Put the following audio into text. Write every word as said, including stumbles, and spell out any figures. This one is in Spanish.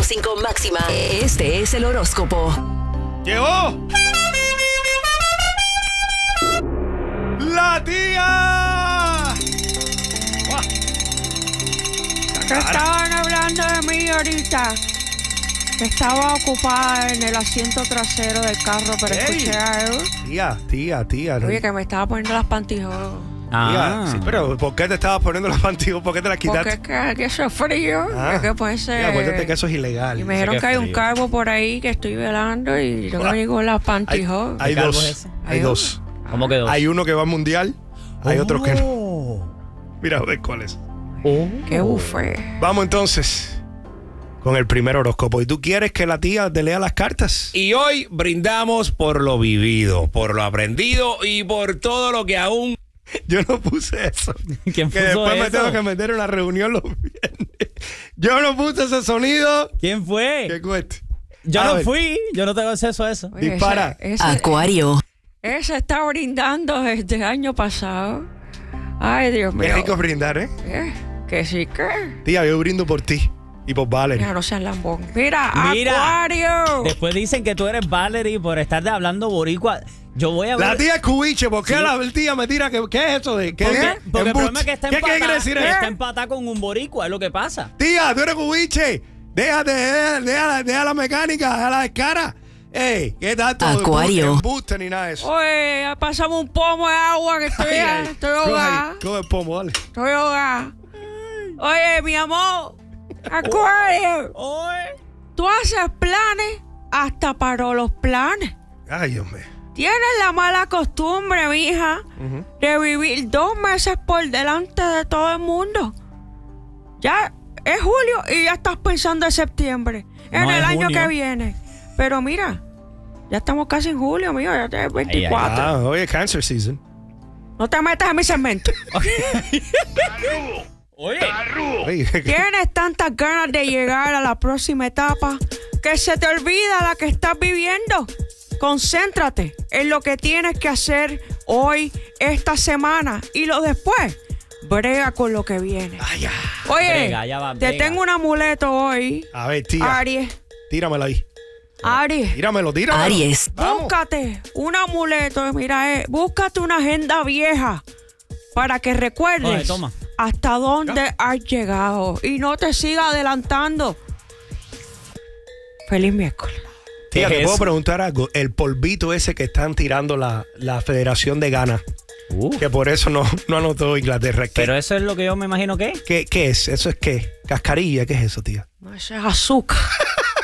punto cinco máxima. Este es el horóscopo. ¡Llegó! ¡La tía! Que estaban hablando de mí ahorita. Que estaba ocupada en el asiento trasero del carro, pero Ey. escuché algo. Tía, tía, tía. no- Oye, que me estaba poniendo las pantijos. Tía, sí, pero ¿por qué te estabas poniendo las pantigos? ¿Por qué te las Porque quitaste? es que aquí hace frío. Ah. Es que puede ser. Tía, acuérdate que eso es ilegal. Y me dijeron que que hay es un frío. calvo por ahí que estoy velando y yo Ah. me digo las Hay, pantijos. hay ¿Qué calvo dos. es ese? Hay Hay dos. ¿Cómo quedó? Hay uno que va al mundial, hay otro que no. Oh. Mira a ver cuál es. Oh. Qué buffet. Vamos entonces con el primer horóscopo. ¿Y tú quieres que la tía te lea las cartas? Y hoy brindamos por lo vivido, por lo aprendido y por todo lo que aún... Yo no puse eso. ¿Quién Que puso después me eso? tengo que meter en una reunión los viernes. Yo no puse ese sonido. ¿Quién fue? ¿Qué cuesta? Yo A no ver. fui, yo no tengo acceso a eso. Oye, Dispara. Ese, ese, Acuario. ese está brindando desde el año pasado. Ay, Dios mío. Qué rico brindar, ¿eh? Eh, Que sí que. Tía, yo brindo por ti y por Valerie. Mira, no seas lambón. Mira, Mira. Acuario. Después dicen que tú eres Valerie por estar hablando boricua. Yo voy a ver... La tía es cubiche. ¿Por qué Sí. la tía me tira? ¿Qué, qué es eso de qué? Porque, es? porque el Embuste. problema es que está ¿Qué empatada, quiere decir está eso? empatada con un boricua, es lo que pasa. Tía, tú eres cubiche. Déjate, deja, deja, deja la mecánica, deja la descara. Ey, ¿qué tanto? Acuario. Embuste ni nada de eso. Oye, pasamos un pomo de agua que estoy, Ay, ay. estoy Coge ahogada. ahí, coge el pomo, dale. Estoy ahogada. Oye, mi amor. Acuario. Oye. Tú haces planes hasta para los planes. Ay, Dios mío. Tienes la mala costumbre, mija, Ujú. de vivir dos meses por delante de todo el mundo. Ya es julio y ya estás pensando en septiembre, en No, el es año junio. que viene. Pero mira, ya estamos casi en julio, mío, ya tienes veinticuatro. Ah, oye, cancer season. No te metas en mi segmento. Oye. Oye, Tienes tantas ganas de llegar a la próxima etapa que se te olvida la que estás viviendo. Concéntrate en lo que tienes que hacer hoy, esta semana y lo después. Brega con lo que viene. ay, ya. Oye, Brega, ya va, te brega. tengo un amuleto hoy, A ver, tía, Aries. tíramelo ahí. Aries, Tíramelo, tíramelo. Aries. Vamos. búscate un amuleto. Mira, eh, búscate una agenda vieja para que recuerdes Oye, toma. hasta dónde has llegado y no te siga adelantando. Feliz miércoles. Tía, ¿Qué te es puedo eso? preguntar algo. El polvito ese que están tirando la, la Federación de Ghana, Uh, que por eso no, no anotó Inglaterra. ¿Qué, pero eso es lo que yo me imagino que es. ¿qué, qué es? ¿Eso es qué? ¿Cascarilla? ¿Qué es eso, tía? No, eso es azúcar.